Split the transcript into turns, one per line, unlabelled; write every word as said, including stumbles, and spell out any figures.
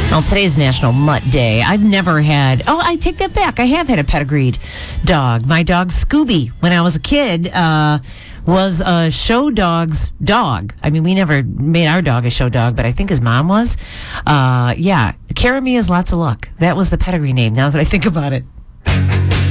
Well, today's National Mutt Day. I've never had, oh, I take that back. I have had a pedigreed dog. My dog, Scooby, when I was a kid, uh, was a show dog's dog. I mean, we never made our dog a show dog, but I think his mom was. Uh, yeah, Caramia's Lots of Luck. That was the pedigree name, now that I think about it.